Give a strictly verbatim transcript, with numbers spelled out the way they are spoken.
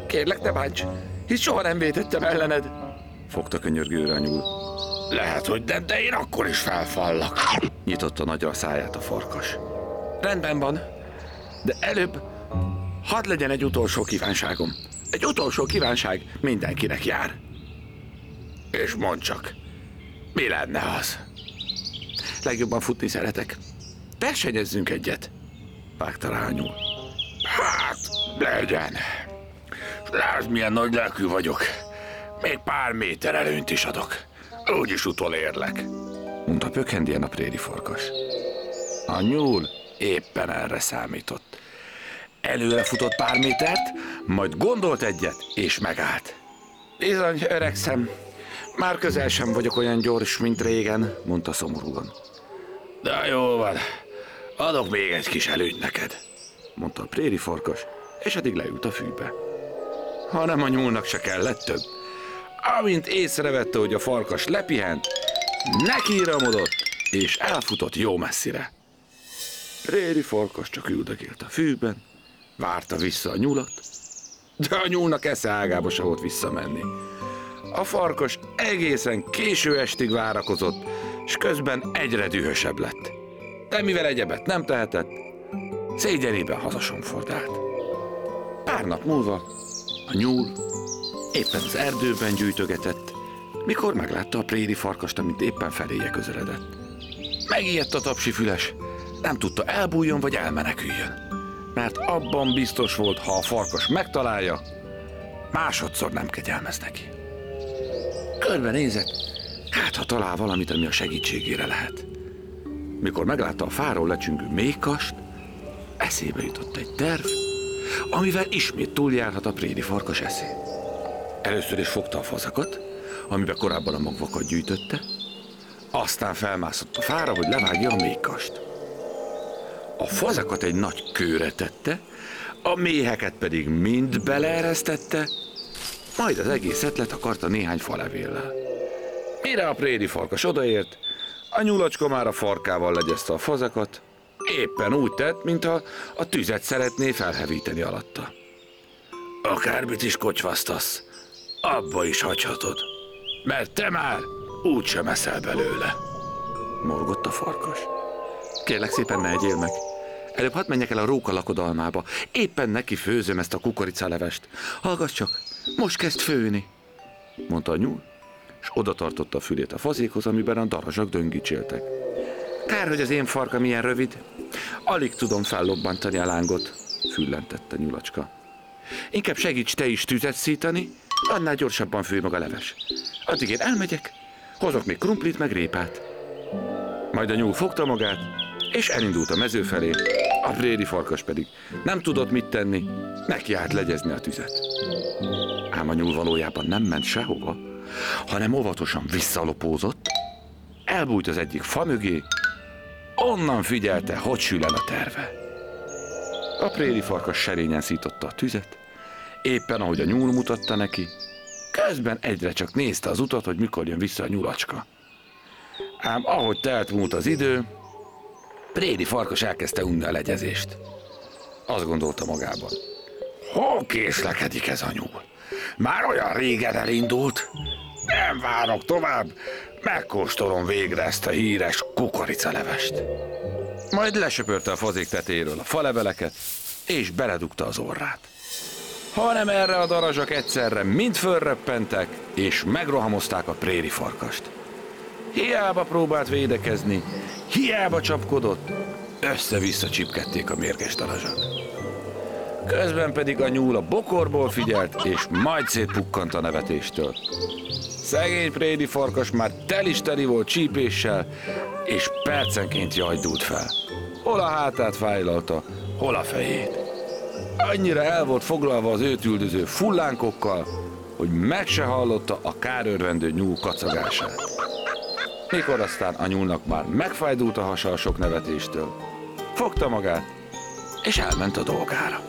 Kérlek, ne bánts, hisz soha nem vétettem ellened. Fogta könyörgőre a nyúl. Lehet, hogy nem, de én akkor is felfallak. Nyitotta nagyra a száját a farkas. Rendben van, de előbb hadd legyen egy utolsó kívánságom. Egy utolsó kívánság mindenkinek jár. És mondd csak, mi lenne az? Legjobban futni szeretek. Versenyezzünk egyet. Vágta rá a nyúl. Hát, legyen. Lásd, milyen nagy lelkű vagyok. Még pár méter előnyt is adok. Úgyis utolérlek, mondta pökhendien a préri farkas. A nyúl éppen erre számított. Előre futott pár métert, majd gondolt egyet, és megállt. Bizony, öregszem. Már közel sem vagyok olyan gyors, mint régen, mondta szomorúan. De jó van, adok még egy kis előnyt neked, mondta a préri farkas, és eddig leült a fűbe. Hanem a nyúlnak se kellett több. Amint észrevette, hogy a farkas lepihent, nekiramodott, és elfutott jó messzire. Préri farkas csak üldögélt a fűben, várta vissza a nyulat, de a nyúlnak esze ágába se volt visszamenni. A farkas egészen késő estig várakozott, és közben egyre dühösebb lett. De mivel egyebet nem tehetett, szégyenében hazasomfordált. Pár nap múlva a nyúl éppen az erdőben gyűjtögetett, mikor meglátta a préri farkast, amint éppen feléje közeledett. Megijedt a tapsifüles, nem tudta elbújjon vagy elmeneküljön, mert abban biztos volt, ha a farkas megtalálja, másodszor nem kegyelmez neki. Körbenézett, hát ha talál valamit, ami a segítségére lehet. Mikor meglátta a fáról lecsüngő méhkast, eszébe jutott egy terv, amivel ismét túljárhat a préri farkas eszén. Először is fogta a fazakat, amiben korábban a magvakat gyűjtötte, aztán felmászott a fára, hogy levágja a méhkast. A fazakat egy nagy kőre tette, a méheket pedig mind beleeresztette, majd az egészet letakarta néhány falevéllel. Mire a préri farkas odaért, a nyulacska már a farkával legyezte a fazakat, éppen úgy tett, mintha a tüzet szeretné felhevíteni alatta. Akármit is kocsvasztasz, abba is hagyhatod, mert te már úgysem eszel belőle, morgott a farkas. Kérlek szépen, ne egyél meg. Előbb hadd menjek el a róka lakodalmába. Éppen neki főzöm ezt a kukoricalevest. Hallgass csak, most kezd főni, mondta a nyúl, és oda tartotta a fülét a fazékhoz, amiben a darazsak döngítséltek. Kár, hogy az én farkam ilyen rövid. Alig tudom fellobbantani a lángot, füllentett a nyulacska. Inkább segíts te is tüzet szítani, annál gyorsabban főj meg a leves. Addig én elmegyek, hozok még krumplit meg répát. Majd a nyúl fogta magát, és elindult a mező felé, a préri farkas pedig nem tudott mit tenni, neki állt legyezni a tüzet. Ám a nyúl valójában nem ment sehova, hanem óvatosan visszalopózott, elbújt az egyik fa mögé, onnan figyelte, hogy sül el a terve. A préri farkas serényen szította a tüzet, éppen ahogy a nyúl mutatta neki, közben egyre csak nézte az utat, hogy mikor jön vissza a nyulacska. Ám ahogy telt múlt az idő, préri farkas elkezdte unni a legyezést. Azt gondolta magában, hol késlekedik ez a nyúl? Már olyan régen elindult. Nem várok tovább, megkóstolom végre ezt a híres kukoricalevest. Majd lesöpörte a fazék tetéről a faleveleket, és beledugta az orrát. Hanem erre a darazsak egyszerre mind fölröppentek, és megrohamozták a préri farkast. Hiába próbált védekezni, hiába csapkodott, össze-vissza csipkedték a mérges darazsak. Közben pedig a nyúl a bokorból figyelt, és majd szétpukkant a nevetéstől. Szegény préri farkas már telisteli volt csípéssel, és percenként jajdult fel. Hol a hátát fájlalta, hol a fejét. Annyira el volt foglalva az őt üldöző fullánkokkal, hogy meg se hallotta a kárőrvendő nyúl kacagását. Mikor aztán a nyúlnak már megfájdult a hasa a sok nevetéstől, fogta magát, és elment a dolgára.